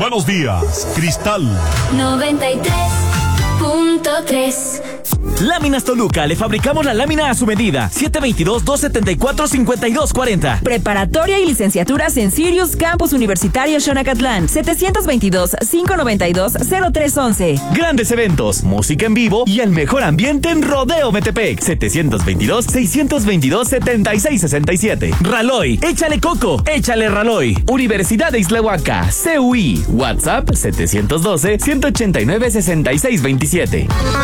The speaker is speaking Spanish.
Buenos días, Cristal 93.3. Láminas Toluca, le fabricamos la lámina a su medida. 722-274-5240. Preparatoria y licenciaturas en Sirius Campus Universitario Xonacatlán. 722-592-0311. Grandes eventos, música en vivo y el mejor ambiente en Rodeo Metepec. 722-622-7667. Raloy, échale coco, échale Raloy. Universidad de Islahuaca, CUI. WhatsApp 712-189-6627.